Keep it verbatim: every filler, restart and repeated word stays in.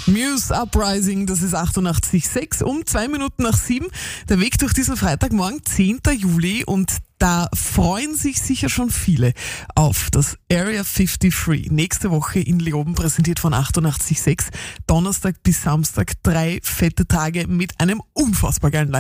Muse Uprising, das ist achtundachtzig Komma sechs, um zwei Minuten nach sieben. Der Weg durch diesen Freitagmorgen, zehnten Juli, und da freuen sich sicher schon viele auf das Area dreiundfünfzig. Nächste Woche in Leoben, präsentiert von achtundachtzig Komma sechs. Donnerstag bis Samstag drei fette Tage mit einem unfassbar geilen Live.